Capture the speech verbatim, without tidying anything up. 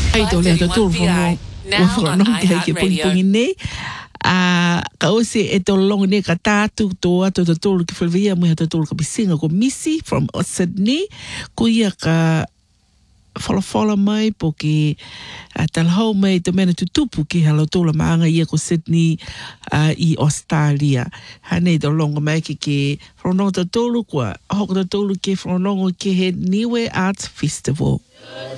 Ai tō lea tō tōru whango. Wa whanonga ki hei ke pungi pungi nei. Uh, ka ose e tō longa nei ka tātu tō ato tō tōru ki whalawia mui hato tōru ka pisinga ko Missy from Sydney. Ko ia ka whalawhala mai po ki uh, talhau mai tō mena tutupu ki halo tōla maanga ia ko Sydney uh, i Australia. Hanei tō longa mai ki ke whanonga tō tōru kua hoko tō tōru ke whanonga ke he Niue Arts Festival.